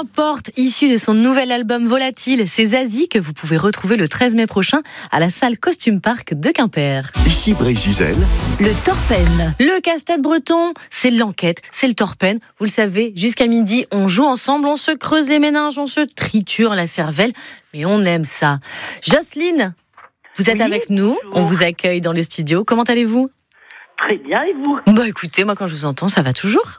Qu'importe, issu de son nouvel album Volatile, c'est Zazie que vous pouvez retrouver le 13 mai prochain à la salle Costume Park de Quimper. Ici Brésil. Le Torpen. Le casse-tête breton, c'est l'enquête, c'est le Torpen. Vous le savez, jusqu'à midi, on joue ensemble, on se creuse les méninges, on se triture la cervelle, mais on aime ça. Jocelyne, vous êtes avec nous, on vous accueille dans le studio. Comment allez-vous ? Très bien, et vous ? Bah écoutez, moi quand je vous entends, ça va toujours.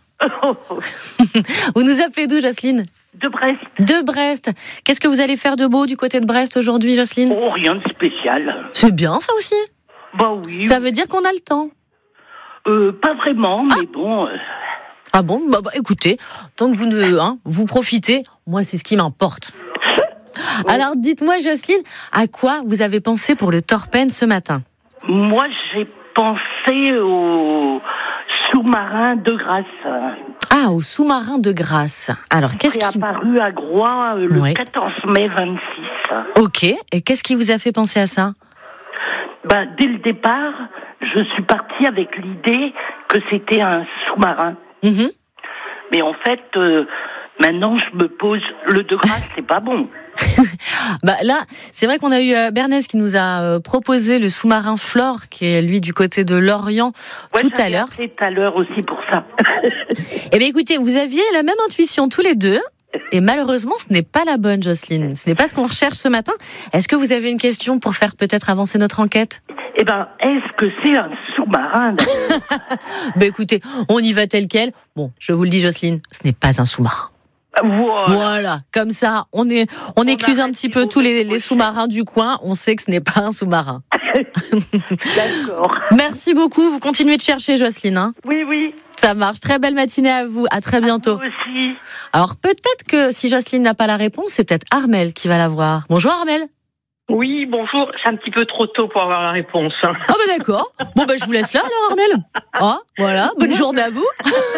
Vous nous appelez d'où, Jocelyne ? De Brest. De Brest. Qu'est-ce que vous allez faire de beau du côté de Brest aujourd'hui, Jocelyne ? Oh, rien de spécial. C'est bien ça aussi. Bah oui. Ça veut dire qu'on a le temps. Pas vraiment, mais bon... Ah bon ? Bah écoutez, tant que vous profitez, moi c'est ce qui m'importe. Alors dites-moi, Jocelyne, à quoi vous avez pensé pour le Torpen ce matin ? Moi, j'ai pensé au sous-marin de Grasse. Ah, au sous-marin de Grasse. Alors, qu'est-ce qui... apparu à Groix le 14 mai 26. Ok, et qu'est-ce qui vous a fait penser à ça ? Dès le départ, je suis partie avec l'idée que c'était un sous-marin. Mm-hmm. Mais en fait, maintenant, je me pose, le de Grasse, c'est pas bon. Là, c'est vrai qu'on a eu Bernès qui nous a proposé le sous-marin Flore, qui est lui du côté de Lorient, tout à l'heure. C'est tout à l'heure aussi pour ça. Eh bien, écoutez, vous aviez la même intuition tous les deux. Et malheureusement, ce n'est pas la bonne, Jocelyne. Ce n'est pas ce qu'on recherche ce matin. Est-ce que vous avez une question pour faire peut-être avancer notre enquête ? Est-ce que c'est un sous-marin ? Écoutez, on y va tel quel. Bon, je vous le dis, Jocelyne, ce n'est pas un sous-marin. Voilà, comme ça, on écluse un petit peu tous les sous-marins du coin. On sait que ce n'est pas un sous-marin. D'accord. Merci beaucoup. Vous continuez de chercher, Jocelyne. Hein ? Oui. Ça marche. Très belle matinée à vous. À très bientôt. À vous aussi. Alors peut-être que si Jocelyne n'a pas la réponse, c'est peut-être Armel qui va l'avoir. Bonjour Armel. Oui, bonjour. C'est un petit peu trop tôt pour avoir la réponse. Ah d'accord. Bon je vous laisse là alors Armel. Ah voilà. Bonne journée à vous.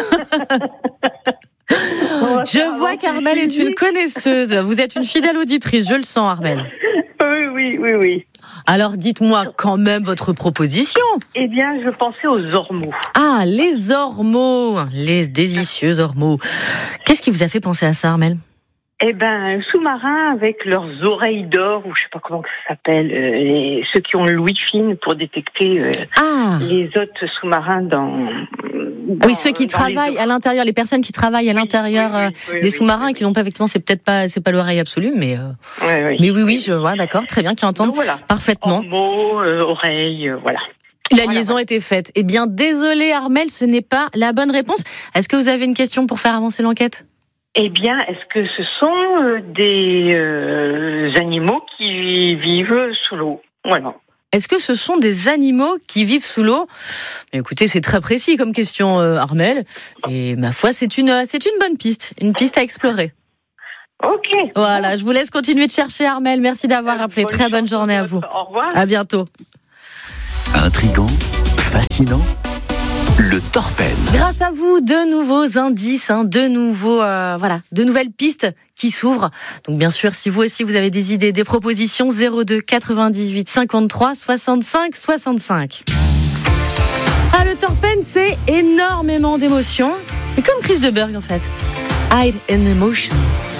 Je vois qu'Armel est une connaisseuse. Vous êtes une fidèle auditrice, je le sens, Armel. Oui. Alors, dites-moi quand même votre proposition. Eh bien, je pensais aux ormeaux. Ah, les ormeaux, les délicieux ormeaux. Qu'est-ce qui vous a fait penser à ça, Armel ? Eh ben, un sous-marin avec leurs oreilles d'or, ou je sais pas comment ça s'appelle, ceux qui ont l'ouïe fine pour détecter les autres sous-marins dans oui, ceux qui travaillent à l'intérieur, les personnes qui travaillent à l'intérieur des sous-marins et qui n'ont pas effectivement, c'est pas l'oreille absolue, mais oui, je vois, d'accord, très bien, qui entendent parfaitement. Mots, oreilles, voilà. La liaison était faite. Eh bien, désolé Armel, ce n'est pas la bonne réponse. Est-ce que vous avez une question pour faire avancer l'enquête ? Eh bien, est-ce que ce sont des animaux qui vivent sous l'eau ? Voilà. Est-ce que ce sont des animaux qui vivent sous l'eau ? Écoutez, c'est très précis comme question, Armel. Et ma foi, c'est une bonne piste. Une piste à explorer. Ok. Voilà, je vous laisse continuer de chercher, Armel. Merci d'avoir appelé. Très bonne journée à vous. Au revoir. À bientôt. Intriguant, fascinant, le Torpen. Grâce à vous, de nouveaux indices, de nouvelles pistes qui s'ouvrent. Donc bien sûr, si vous aussi vous avez des idées, des propositions, 02 98 53 65 65. Ah, le Torpen, c'est énormément d'émotions. Mais comme Chris de Burgh en fait. Hide in Emotion.